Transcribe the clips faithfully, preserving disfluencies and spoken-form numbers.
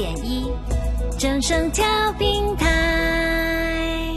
点一，正声调频台。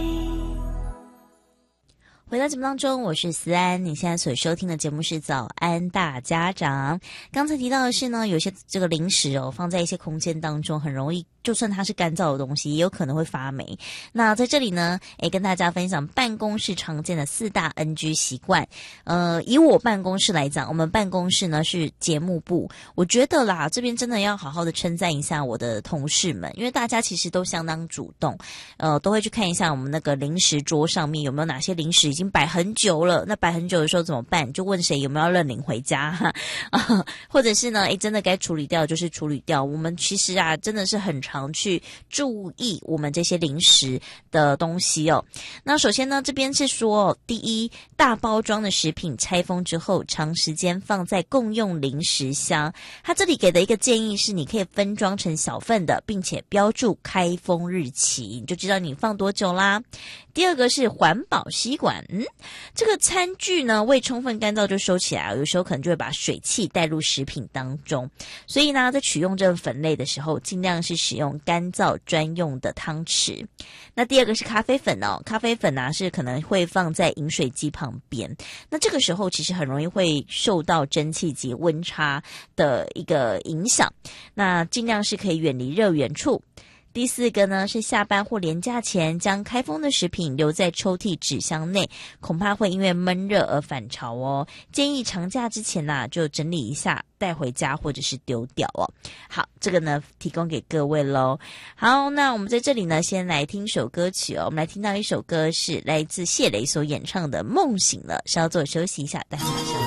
回到节目当中，我是思安，你现在所收听的节目是早安大家长。刚才提到的是呢，有些这个零食哦，放在一些空间当中很容易，就算它是干燥的东西，也有可能会发霉。那在这里呢，诶，跟大家分享办公室常见的四大 N G 习惯。呃，以我办公室来讲，我们办公室呢是节目部，我觉得啦，这边真的要好好的称赞一下我的同事们，因为大家其实都相当主动，呃，都会去看一下我们那个零食桌上面有没有哪些零食已经摆很久了，那摆很久的时候怎么办？就问谁有没有要认领回家哈、啊，或者是呢，诶，真的该处理掉就是处理掉。我们其实啊，真的是很常去注意我们这些零食的东西哦。那首先呢，这边是说，第一，大包装的食品拆封之后，长时间放在共用零食箱，它这里给的一个建议是，你可以分装成小份的，并且标注开封日期，你就知道你放多久啦。第二个是环保吸管，嗯，这个餐具呢未充分干燥就收起来，有时候可能就会把水汽带入食品当中，所以呢，在取用这个粉类的时候，尽量是使用干燥专用的汤匙。那第二个是咖啡粉哦，咖啡粉啊是可能会放在饮水机旁边，那这个时候其实很容易会受到蒸汽及温差的一个影响，那尽量是可以远离热源处。第四个呢是下班或连假前将开封的食品留在抽屉纸箱内，恐怕会因为闷热而反潮哦。建议长假之前啊就整理一下带回家或者是丢掉哦。好，这个呢提供给各位咯。好，那我们在这里呢先来听首歌曲哦。我们来听到一首歌是来自谢雷所演唱的《梦醒了》，稍作休息一下，待会马上